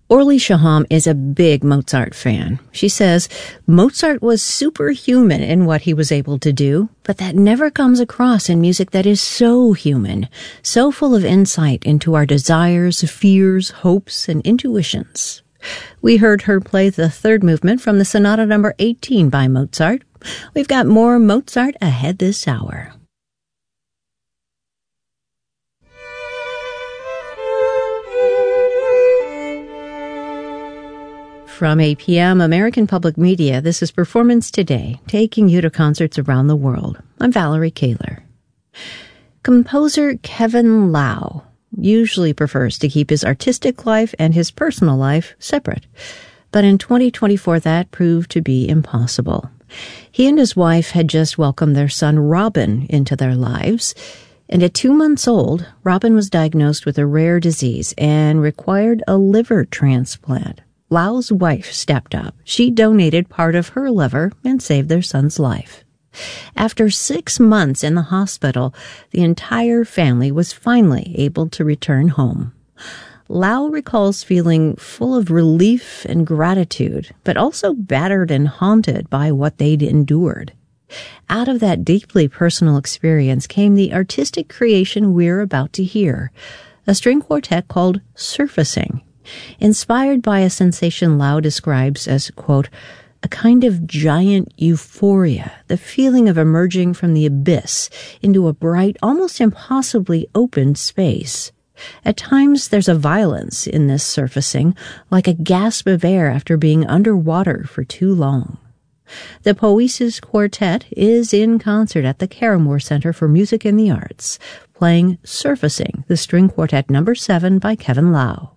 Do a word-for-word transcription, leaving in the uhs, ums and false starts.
Orly Shaham is a big Mozart fan. She says Mozart was superhuman in what he was able to do, but that never comes across in music that is so human, so full of insight into our desires, fears, hopes, and intuitions. We heard her play the third movement from the Sonata number eighteen by Mozart. We've got more Mozart ahead this hour. From A P M American Public Media, this is Performance Today, taking you to concerts around the world. I'm Valerie Kaler. Composer Kevin Lau usually prefers to keep his artistic life and his personal life separate, but in twenty twenty-four that proved to be impossible. He and his wife had just welcomed their son Robin into their lives, and at two months old, Robin was diagnosed with a rare disease and required a liver transplant. Lau's wife stepped up. She donated part of her liver and saved their son's life. After six months in the hospital, the entire family was finally able to return home. Lau recalls feeling full of relief and gratitude, but also battered and haunted by what they'd endured. Out of that deeply personal experience came the artistic creation we're about to hear, a string quartet called Surfacing, inspired by a sensation Lau describes as, quote, a kind of giant euphoria, the feeling of emerging from the abyss into a bright, almost impossibly open space. At times there's a violence in this surfacing, like a gasp of air after being underwater for too long. The Poesis Quartet is in concert at the Caramore Center for Music and the Arts, playing Surfacing, the string quartet number seven by Kevin Lau.